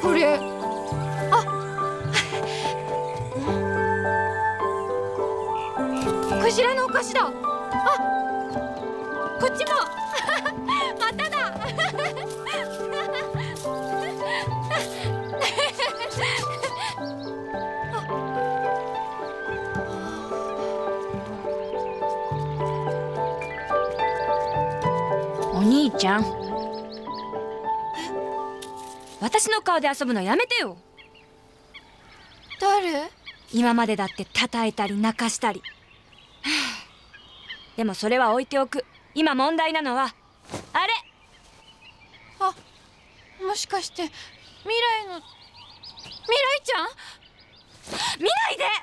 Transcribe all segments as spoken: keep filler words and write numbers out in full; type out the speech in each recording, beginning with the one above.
これ。あ、クジラのお菓子だ。あ、こっちもまただお兄ちゃん、私の顔で遊ぶのやめてよ。 誰？ 今までだって叩いたり泣かしたりでもそれは置いておく。今問題なのはあれ。 あ、もしかして未来の未来ちゃん？ 見ないで。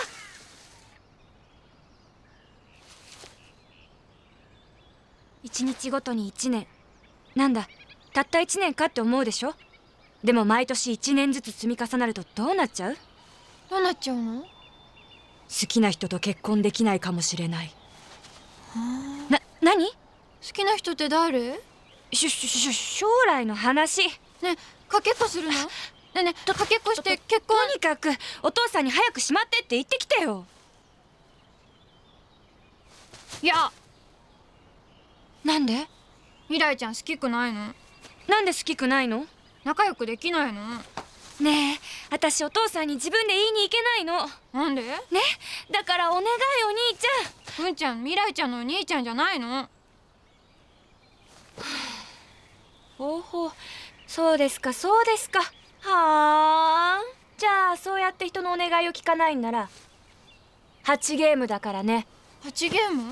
一日ごとに一年。なんだ、たった一年かって思うでしょ。でも毎年一年ずつ積み重なるとどうなっちゃう？ どうなっちゃうの？ 好きな人と結婚できないかもしれない。な、何？ 好きな人って誰？ しょ、しょ、しょ、将来の話。 ね、かけっこするの？ねえねえ、かけっこして結婚。 とにかくお父さんに早くしまってって言ってきてよ。 いや、 なんで？ 未来ちゃん好きくないの？ なんで好きくないの？ 仲良くできないの？ ねえ、私お父さんに自分で言いに行けないの。 なんで？ ね、だからお願いお兄ちゃん。うんちゃん、未来ちゃんのお兄ちゃんじゃないの？ ほうほう、そうですかそうですか。はあ、じゃあそうやって人のお願いを聞かないんならはちゲームだからね。 はちゲーム？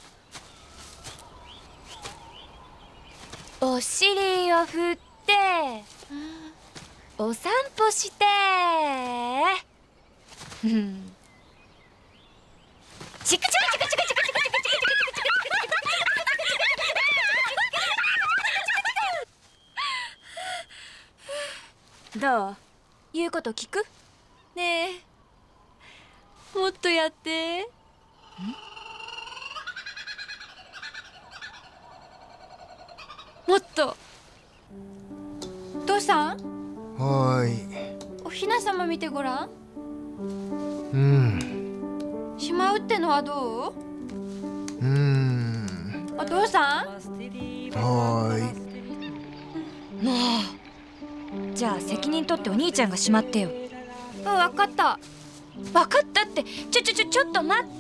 お尻を振ってお散歩してうんチクチクチクチクチクチクチクチクチクチクチクチクどう？言うこと聞く？ ねえ、もっとやって。ん？もっと。お父さん？ はーい。 おひなさま見てごらん。 うん。 しまうってのはどう？ うーん。 お父さん？ はーい。 もう、じゃあ責任取ってお兄ちゃんがしまってよ。 うん、分かった。 分かったって。ちょちょちょちょっと待って。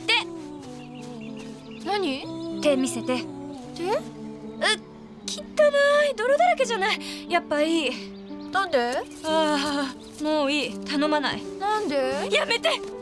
何？ 手見せて。 手？ うっ、汚い、泥だらけじゃない。やっぱいい。 なんで？ ああ、もういい、頼まない。 なんで？ やめて。